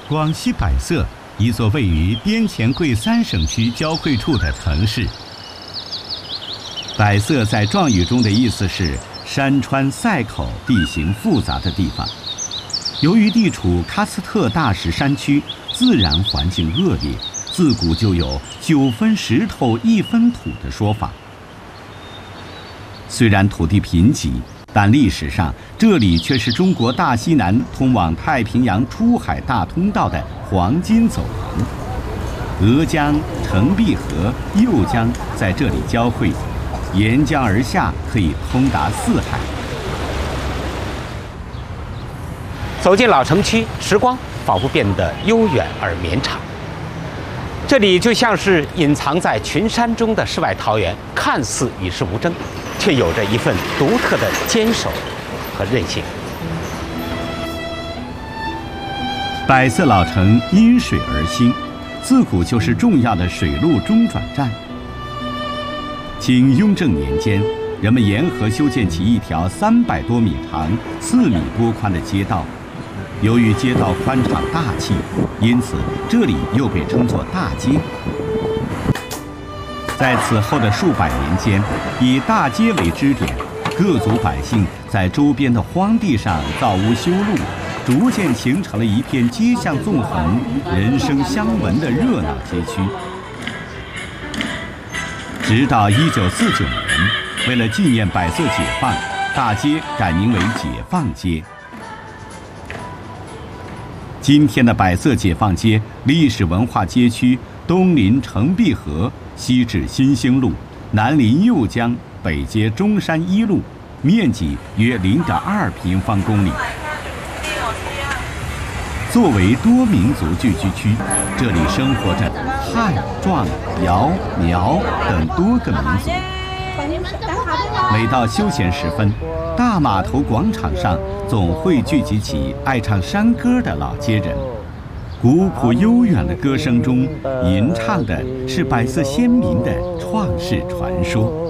广西百色，一座位于滇黔桂三省区交汇处的城市。百色在壮语中的意思是山川塞口、地形复杂的地方。由于地处喀斯特大石山区，自然环境恶劣，自古就有9分石头1分土的说法。虽然土地贫瘠，但历史上这里却是中国大西南通往太平洋出海大通道的黄金走廊。额江、澄碧河、右江在这里交汇，沿江而下，可以通达四海。 走进老城区，时光仿佛变得悠远而绵长。这里就像是隐藏在群山中的世外桃源，看似与世无争，却有着一份独特的坚守和韧性。 百色老城因水而兴，自古就是重要的水陆中转站。清雍正年间，人们沿河修建起一条300多米长、4米多宽的街道。由于街道宽敞大气，因此这里又被称作大街。在此后的数百年间，以大街为支点，各族百姓在周边的荒地上造屋修路，逐渐形成了一片街巷纵横、人声相闻的热闹街区。直到1949年，为了纪念百色解放，大街改名为解放街。今天的百色解放街历史文化街区东临澄碧河，西至新兴路，南临右江，北接中山一路，面积约0.2平方公里。作为多民族聚居区，这里生活着汉、壮、瑶、苗等多个民族。每到休闲时分，大码头广场上总会聚集起爱唱山歌的老街人。古朴悠远的歌声中，吟唱的是百色先民的创世传说。